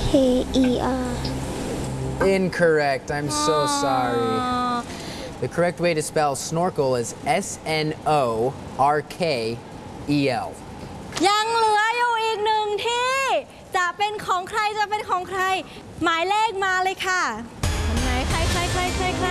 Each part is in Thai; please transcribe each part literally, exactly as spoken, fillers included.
K E R Incorrect. I'm so sorry. The correct way to spell snorkel is S N O R K E L. ยังเหลืออยู่อีกหนึ่งที่จะเป็นของใครจะเป็นของใครหมายเลขมาเลยค่ะไหนใครใครใครใครใคร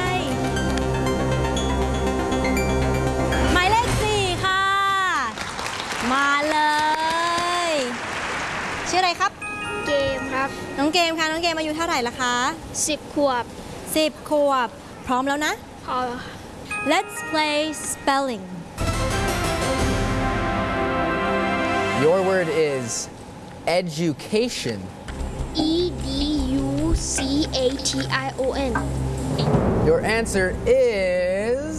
หมายเลขสี่ค่ะมาเลยชื่ออะไรครับเกมครับน้องเกมค่ะน้องเกมอายุเท่าไหร่ละคะสิบขวบสิบขวบพร้อมแล้วนะพอ Let's play spelling Your word is education. E D U C A T I O N Your answer is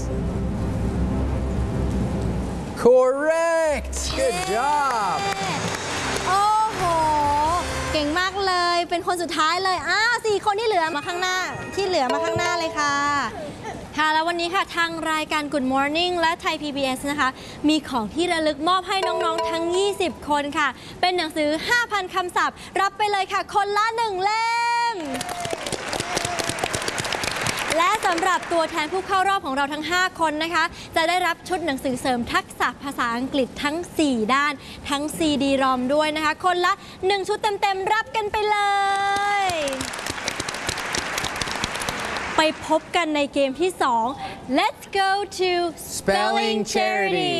correct. Good job. โอ้โหเก่งมากเลยเป็นคนสุดท้ายเลยอ้าวสี่คนที่เหลือมาข้างหน้าที่เหลือมาข้างหน้าเลยค่ะค่ะแล้ววันนี้ค่ะทางรายการ Good Morning และไทย พี บี เอส นะคะมีของที่ระลึกมอบให้น้องๆทั้งยี่สิบคนค่ะเป็นหนังสือ ห้าพัน คำศัพท์รับไปเลยค่ะคนละหนึ่งเล่มและสำหรับตัวแทนผู้เข้ารอบของเราทั้งห้าคนนะคะจะได้รับชุดหนังสือเสริมทักษะภาษาอังกฤษทั้งสี่ด้านทั้ง ซี ดี รอม ด้วยนะคะคนละหนึ่งชุดเต็มๆรับกันไปเลยไปพบกันในเกมที่สอง Let's go to Spelling Charity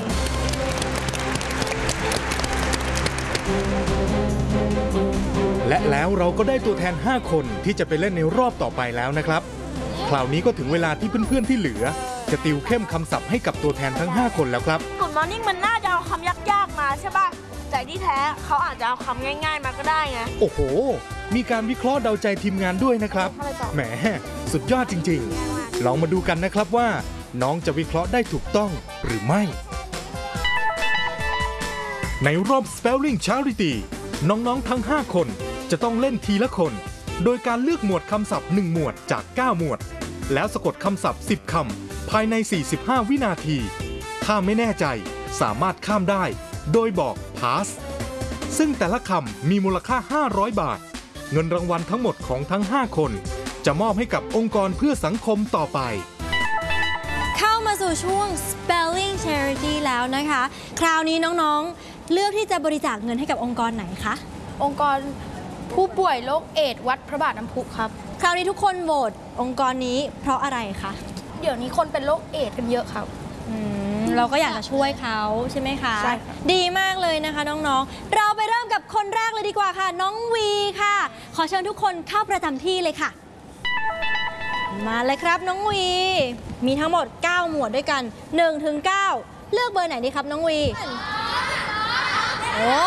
และแล้วเราก็ได้ตัวแทนห้าคนที่จะไปเล่นในรอบต่อไปแล้วนะครับคราวนี้ก็ถึงเวลาที่เพื่อนๆที่เหลือจะติวเข้มคำศัพท์ให้กับตัวแทนทั้งห้าคนแล้วครับ Good Morning มันน่าจะเอาคำยากๆมาใช่ป่ะแต่ที่แท้เขาอาจจะเอาคำง่ายๆมาก็ได้ไงโอ้โหมีการวิเคราะห์เดาใจทีมงานด้วยนะครับแหมสุดยอดจริงๆลองมาดูกันนะครับว่าน้องจะวิเคราะห์ได้ถูกต้องหรือไม่ในรอบ Spelling Charity น้องๆทั้งห้าคนจะต้องเล่นทีละคนโดยการเลือกหมวดคำศัพท์หนึ่งหมวดจากเก้าหมวดแล้วสะกดคำศัพท์สิบคำภายในสี่สิบห้าวินาทีถ้าไม่แน่ใจสามารถข้ามได้โดยบอก pass ซึ่งแต่ละคำมีมูลค่าห้าร้อยบาทเงินรางวัลทั้งหมดของทั้งห้าคนจะมอบให้กับองค์กรเพื่อสังคมต่อไปเข้ามาสู่ช่วง Spelling Charity แล้วนะคะคราวนี้น้องๆเลือกที่จะบริจาคเงินให้กับองค์กรไหนคะองค์กรผู้ป่วยโรคเอดส์วัดพระบาทน้ำพุครับคราวนี้ทุกคนโหวตองค์กรนี้เพราะอะไรคะเดี๋ยวนี้คนเป็นโรคเอดส์กันเยอะครับเราก็อยากจะช่วยเขาใช่ไหมคะใช่ดีมากเลยนะคะน้องๆเราไปเริ่มกับคนแรกเลยดีกว่าค่ะน้องวีค่ะขอเชิญทุกคนเข้าประจำที่เลยค่ะมาเลยครับน้องวีมีทั้งหมดเก้าหมวดด้วยกันหนึ่งถึงเก้าเลือกเบอร์ไหนดีครับน้องวีโอ้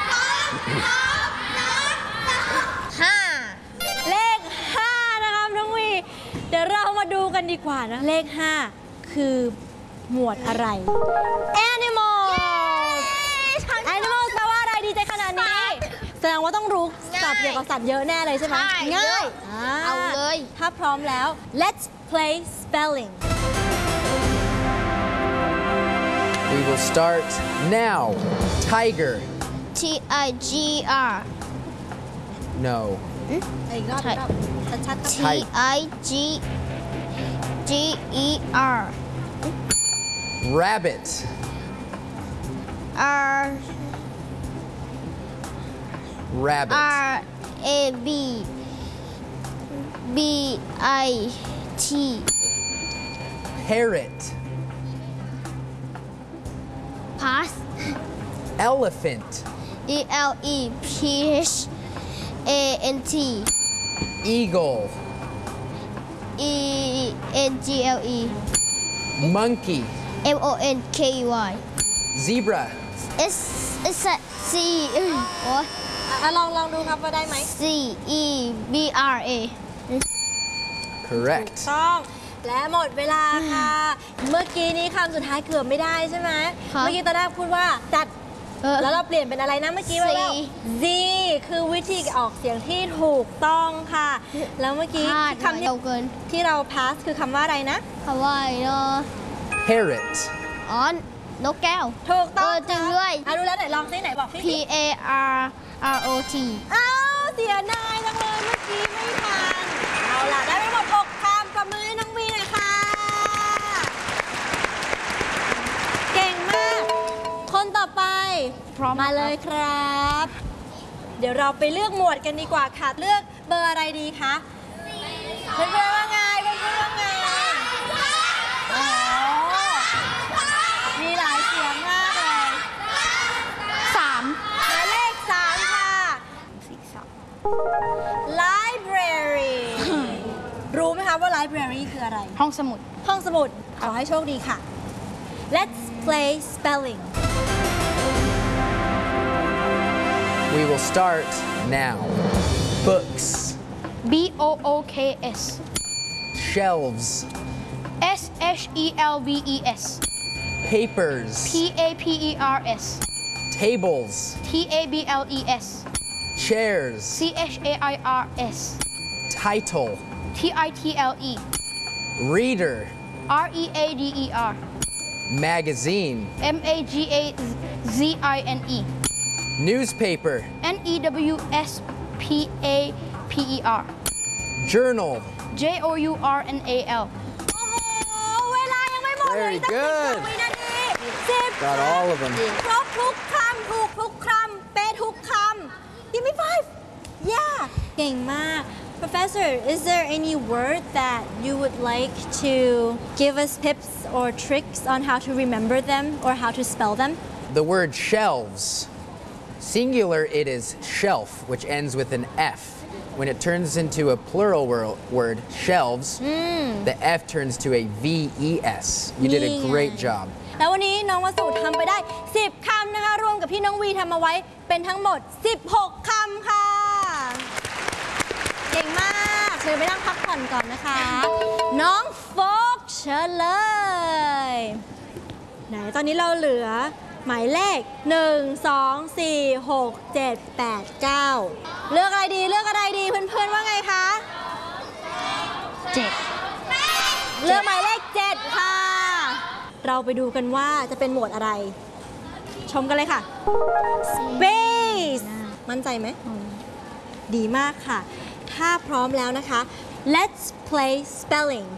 ห้าเลขห้านะครับน้องวีเดี๋ยวเรามาดูกันดีกว่านะเลขห้าคือหมวดอะไร Animals Animals แปลว่าอะไรดีใจขนาดนี้แสดงว่าต้องรู้ศัพท์เกี่ยวกับสัตว์เยอะแน่เลยใช่ไหมง่ายเอาเลยถ้าพร้อมแล้ว Let's play spelling We will start now. Tiger. T I G R No. อีกรอบอีกรอบชัดๆ T I G G E R Rabbit. R Rabbit. R A B B I T Parrot. Pass Elephant. E L E P H A N T Eagle. E N G L E Monkey. M O N K E Y Zebra. S S C โอ้ยลองลองดูครับว่าได้ไหม C E B R A Correct. ต้องและหมดเวลาค่ะ เมื่อกี้นี้คำสุดท้ายเกือบไม่ได้ใช่ไหมเมื่อกี้ตอนแรกพูดว่าจัดแล้วเราเปลี่ยนเป็นอะไรนะเมื่อกี้ไปแล้ว Z คือวิธีออกเสียงที่ถูกต้องค่ะแล้วเมื่อกี้คำที่ที่เรา pass คือคำว่าอะไรนะคำว่าอะไรเนาะ Parrot. อ๋อนกแก้วถูกต้องจริงด้วยอ่ะรู้แล้วไหนลองซิไหนบอกพี่ P A R R O T อ้าวเสียดายจังเลยเมื่อกี้ไม่ทันเอาล่ะได้ไปหมดหกคำประมือให้น้องวีหน่อยค่ะเก่งมากคนต่อไปพร้อมมาเลยครับ เดี๋ยวเราไปเลือกหมวดกันดีกว่าค่ะเลือกเบอร์อะไรดีคะเพื่อนๆว่าไงเพื่อนๆว่าไงโอ้มีหลายเสียงมากเลยสามหมายเลขสามค่ะสี่สอง library รู้ไหมคะว่า library คืออะไรห้องสมุดห้องสมุดขอให้โชคดีค่ะ let's play spelling We will start now. Books, B O O K S shelves, S H E L V E S papers, P A P E R S tables, T A B L E S chairs, C H A I R S title, T I T L E reader, R E A D E R magazine, M A G A Z I N E newspaper, N E W S P A P E R journal. J O U R N A L โอ้โหเวลายังไม่หมดเลย Very ตั้งสิบ good วินาทีสิบ Got all of them. ครบทุกคำถูกทุกคำเป๊ะทุกคำ Give me five yeah เก่งมาก Professor is there any word that you would like to give us tips or tricks on how to remember them or how to spell them The word shelves. Singular, it is shelf, which ends with an F. When it turns into a plural wor- word, shelves, the F turns to a V E S. You did a great job. แล้ววันนี้น้องวสุทำไปได้ สิบ คำนะคะ รวมกับที่น้องวีทำเอาไว้เป็นทั้งหมด สิบหก คำค่ะ เก่งมากเชิญไปนั่งพักผ่อนก่อนนะคะ น้องโฟกเชิญเลย ไหนตอนนี้เราเหลือหมายเลข หนึ่ง สอง สี่ หก เจ็ด แปด เก้า เลือกอะไรดีเลือกอะไรดีเพื่อนๆว่าไงคะเจ็ดเลือกหมายเลข เจ็ด ค่ะ เราไปดูกันว่าจะเป็นหมวดอะไร ชมกันเลยค่ะ Space มั่นใจไหม ดีมากค่ะ ถ้าพร้อมแล้วนะคะ Let's play spelling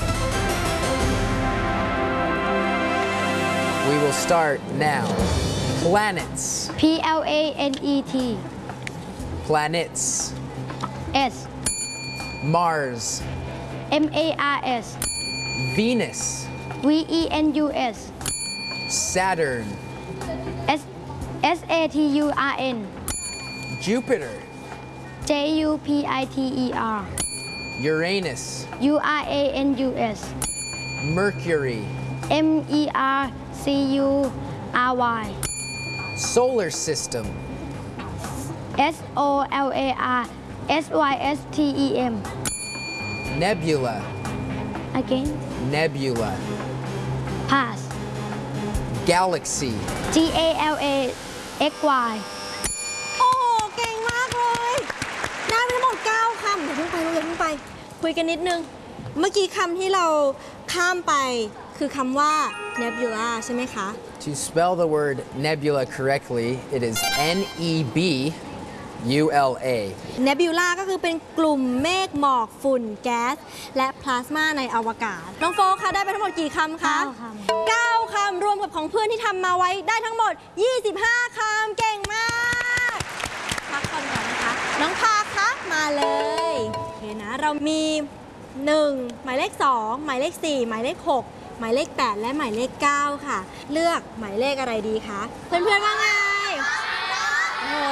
We will start now. Planets, P L A N E T planets, S Mars, M A R S Venus, V E N U S Saturn, S S A T U R N Jupiter, J U P I T E R Uranus, U R A N U S Mercury, M E R C U R Y Solar System, S O L A R S Y S T E M Nebula, again Nebula, pass Galaxy, G A L A X Y โอ้โหเก่งมากเลย ได้ไปทั้งหมด เก้า คำเดี๋ยวเพิ่งไปลูกเดี๋ยวเพิ่งไป คุยกันนิดนึง เมื่อกี้คำที่เราข้ามไปคือคำว่า nebula ใช่ไหมคะ To spell the word nebula correctly, it is N E B U L A. nebula ก็คือเป็นกลุ่มเมฆหมอกฝุ่นแก๊สและพลาสมาในอวกาศ น้องโฟกคะได้ไปทั้งหมดกี่คำคะเก้าคำเก้าคำรวมกับของเพื่อนที่ทำมาไว้ได้ทั้งหมด ยี่สิบห้า คำเก่งมาก พักก่อนก่อนนะคะ น้องพาคะมาเลยโอเคนะ เรามี หนึ่ง หมายเลข สอง หมายเลข สี่ หมายเลข หก หมายเลข แปด และหมายเลข เก้า ค่ะ เลือกหมายเลขอะไรดีคะ เพื่อนๆว่าไงโอ้โห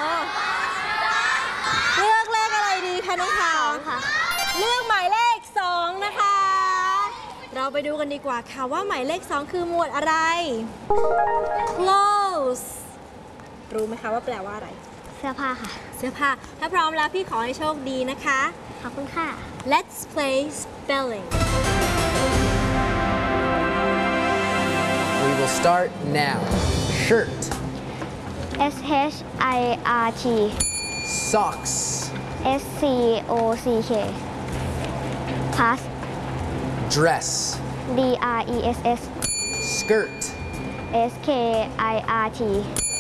เลือกเลขอะไรดีคะน้องพาค่ะ เลือกหมายเลข สอง นะคะ เราไปดูกันดีกว่าค่ะว่าหมายเลข สอง คือหมวดอะไร clothes รู้ไหมคะว่าแปลว่าอะไรเสื้อผ้าค่ะเสื้อผ้า ถ้าพร้อมแล้วพี่ขอให้โชคดีนะคะขอบคุณค่ะ Let's play spelling We will start now. Shirt, S H I R T socks, S C O C K pass dress, D R E S S skirt, S K I R T